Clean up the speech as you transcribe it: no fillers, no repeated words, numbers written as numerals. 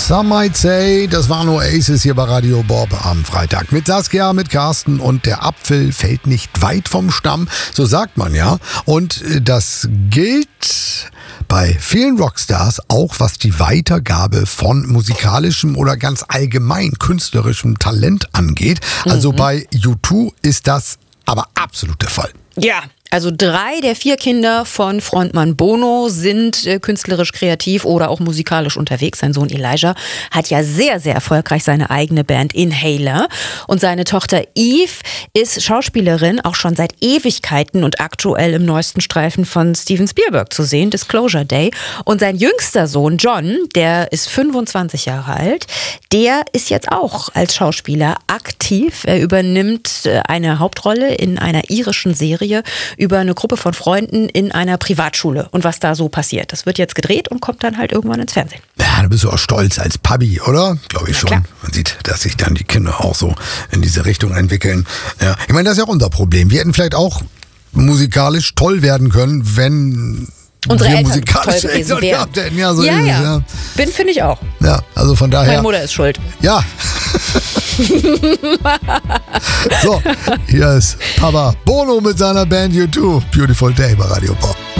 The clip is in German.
Some might say, das waren Oasis hier bei Radio Bob am Freitag. Mit Saskia, mit Carsten und der Apfel fällt nicht weit vom Stamm, so sagt man ja. Und das gilt bei vielen Rockstars auch, was die Weitergabe von musikalischem oder ganz allgemein künstlerischem Talent angeht. Also bei U2 ist das aber absolut der Fall. Ja, also 3 der 4 Kinder von Frontmann Bono sind künstlerisch kreativ oder auch musikalisch unterwegs. Sein Sohn Elijah hat ja sehr, sehr erfolgreich seine eigene Band Inhaler. Und seine Tochter Eve ist Schauspielerin, auch schon seit Ewigkeiten und aktuell im neuesten Streifen von Steven Spielberg zu sehen, Disclosure Day. Und sein jüngster Sohn John, der ist 25 Jahre alt, der ist jetzt auch als Schauspieler aktiv. Er übernimmt eine Hauptrolle in einer irischen Serie über eine Gruppe von Freunden in einer Privatschule und was da so passiert. Das wird jetzt gedreht und kommt dann halt irgendwann ins Fernsehen. Ja, du bist ja auch stolz als Papi, oder? Glaube ich schon. Klar. Man sieht, dass sich dann die Kinder auch so in diese Richtung entwickeln. Ja. Ich meine, das ist ja auch unser Problem. Wir hätten vielleicht auch musikalisch toll werden können, wenn unsere wir Eltern musikalisch toll gewesen wären. hätten. Ja, so Ja, ist es, ja. Finde ich auch. Ja, also von daher. Meine Mutter ist schuld. Ja. So, hier ist Papa Bono mit seiner Band U2. Beautiful Day bei Radio Bob.